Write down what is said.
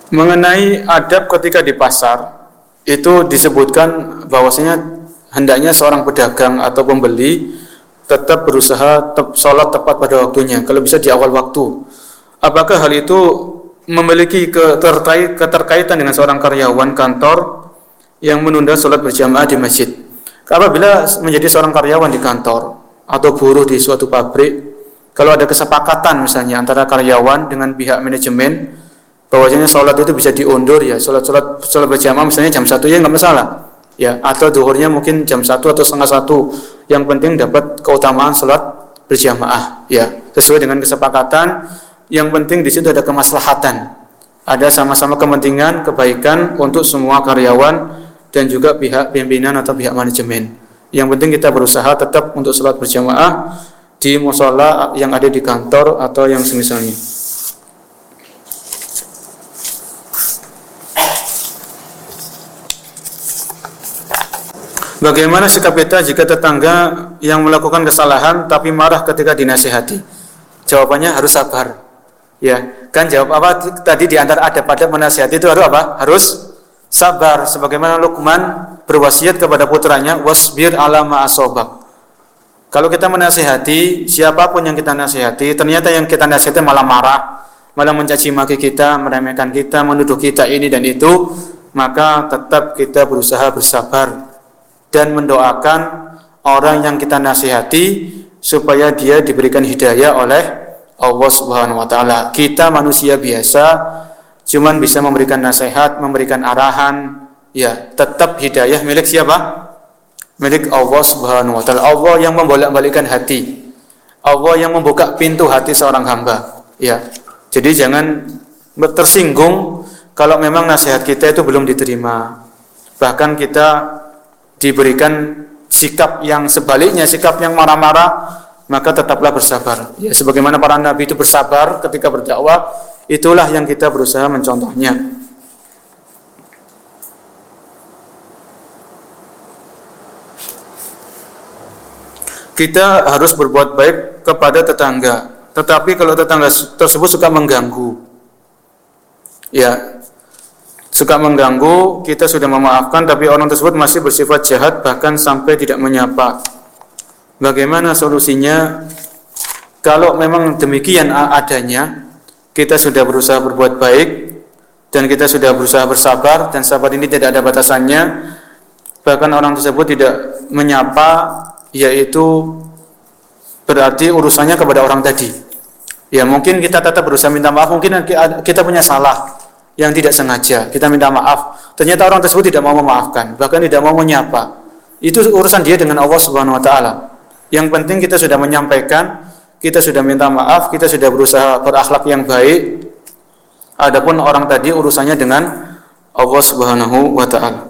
Mengenai adab ketika di pasar, itu disebutkan bahwasanya hendaknya seorang pedagang atau pembeli tetap berusaha sholat tepat pada waktunya, kalau bisa di awal waktu. Apakah hal itu memiliki keterkaitan dengan seorang karyawan kantor yang menunda sholat berjamaah di masjid? Apabila menjadi seorang karyawan di kantor atau buruh di suatu pabrik, kalau ada kesepakatan misalnya antara karyawan dengan pihak manajemen bahwasanya sholat itu bisa diundur, ya sholat berjamaah misalnya jam 1 ya nggak masalah, ya, atau zuhurnya mungkin jam 1 atau setengah 1, yang penting dapat keutamaan sholat berjamaah, ya, sesuai dengan kesepakatan. Yang penting di situ ada kemaslahatan, ada sama-sama kepentingan kebaikan untuk semua karyawan dan juga pihak pimpinan atau pihak manajemen. Yang penting kita berusaha tetap untuk sholat berjamaah di mushola yang ada di kantor atau yang semisalnya. Bagaimana sikap kita jika tetangga yang melakukan kesalahan tapi marah ketika dinasihati? Jawabannya harus sabar. Ya, kan jawab apa tadi di antara adab-adab menasihati itu harus apa? Harus sabar. Sebagaimana Luqman berwasiat kepada putranya, wasbir ala ma asobak. Kalau kita menasihati siapapun yang kita nasihati, ternyata yang kita nasihati malah marah, malah mencaci maki kita, meremehkan kita, menuduh kita ini dan itu, maka tetap kita berusaha bersabar dan mendoakan orang yang kita nasihati supaya dia diberikan hidayah oleh Allah Subhanahu wa taala. Kita manusia biasa, cuman bisa memberikan nasihat, memberikan arahan, ya, tetap hidayah milik siapa? Milik Allah Subhanahu wa taala. Allah yang membolak-balikkan hati. Allah yang membuka pintu hati seorang hamba, ya. Jadi jangan tersinggung kalau memang nasihat kita itu belum diterima. Bahkan kita diberikan sikap yang sebaliknya, sikap yang marah-marah, maka tetaplah bersabar. Ya, sebagaimana para nabi itu bersabar ketika berdakwah, itulah yang kita berusaha mencontohnya. Kita harus berbuat baik kepada tetangga, tetapi kalau tetangga tersebut suka mengganggu, ya, suka mengganggu, kita sudah memaafkan, tapi orang tersebut masih bersifat jahat, bahkan sampai tidak menyapa. Bagaimana solusinya? Kalau memang demikian adanya, kita sudah berusaha berbuat baik dan kita sudah berusaha bersabar, dan sabar ini tidak ada batasannya. Bahkan orang tersebut tidak menyapa, yaitu berarti urusannya kepada orang tadi. Ya, mungkin kita tetap berusaha minta maaf, mungkin kita punya salah yang tidak sengaja, kita minta maaf. Ternyata orang tersebut tidak mau memaafkan, bahkan tidak mau menyapa. Itu urusan dia dengan Allah Subhanahu wa taala. Yang penting kita sudah menyampaikan, kita sudah minta maaf, kita sudah berusaha berakhlak yang baik. Adapun orang tadi urusannya dengan Allah Subhanahu wa taala.